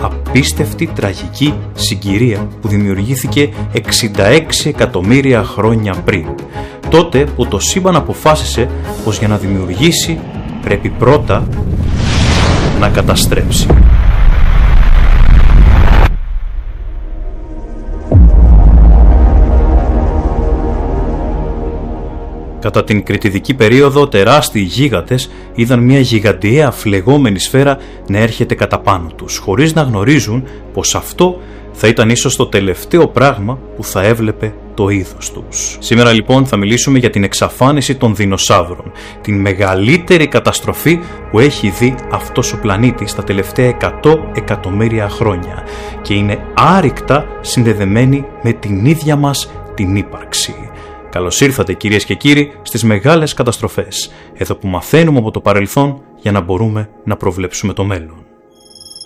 απίστευτη τραγική συγκυρία που δημιουργήθηκε 66 εκατομμύρια χρόνια πριν. Τότε που το σύμπαν αποφάσισε πως για να δημιουργήσει πρέπει πρώτα να καταστρέψει. Κατά την κρητιδική περίοδο, τεράστιοι γίγαντες είδαν μια γιγαντιαία φλεγόμενη σφαίρα να έρχεται κατά πάνω τους, χωρίς να γνωρίζουν πως αυτό θα ήταν ίσως το τελευταίο πράγμα που θα έβλεπε το είδος τους. Σήμερα λοιπόν θα μιλήσουμε για την εξαφάνιση των δεινοσαύρων, την μεγαλύτερη καταστροφή που έχει δει αυτός ο πλανήτης στα τελευταία 100 εκατομμύρια χρόνια και είναι άρρηκτα συνδεδεμένη με την ίδια μας την ύπαρξη. Καλώς ήρθατε κυρίες και κύριοι στις μεγάλες καταστροφές, εδώ που μαθαίνουμε από το παρελθόν για να μπορούμε να προβλέψουμε το μέλλον.